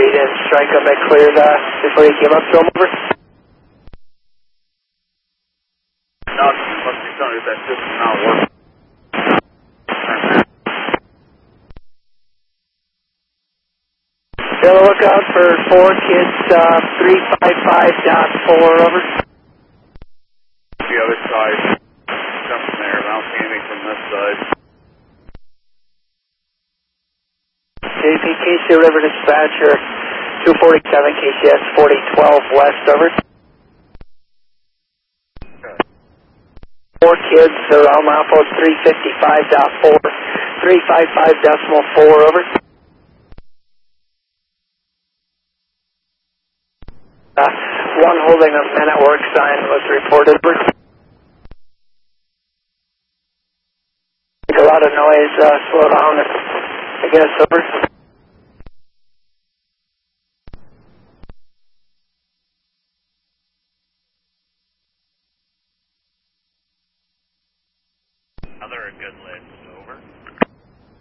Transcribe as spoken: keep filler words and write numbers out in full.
you didn't strike him and clear the, before you came up to him, over? No, you must be telling me that system's not working. Be on the lookout for four kids, uh, three five five dot four, over. The other side, something there, I don't see anything from this side. J P K C River Dispatcher, two forty-seven K C S forty twelve West, over. Four kids, they're on outpost three fifty-five dot four, three fifty-five decimal four, over. Uh, one holding a men at work sign was reported, over. Make a lot of noise, uh, slow down, I guess, over. Other good lids, over.